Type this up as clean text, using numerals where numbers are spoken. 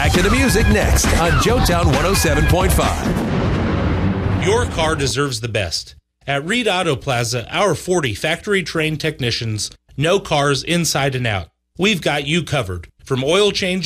Back to the music next on Joetown 107.5. Your car deserves the best. At Reed Auto Plaza, our 40 factory-trained technicians know cars inside and out. We've got you covered. From oil change